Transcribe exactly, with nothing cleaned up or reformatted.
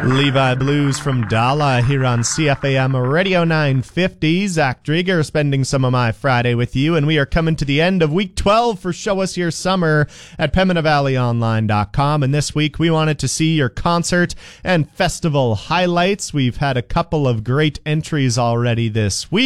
Levi Blues from Dala here on C F A M Radio nine fifty. Zach Drieger spending some of my Friday with you, and we are coming to the end of week twelve for Show Us Your Summer at Pembina Valley Online dot com. And this week we wanted to see your concert and festival highlights. We've had a couple of great entries already this week.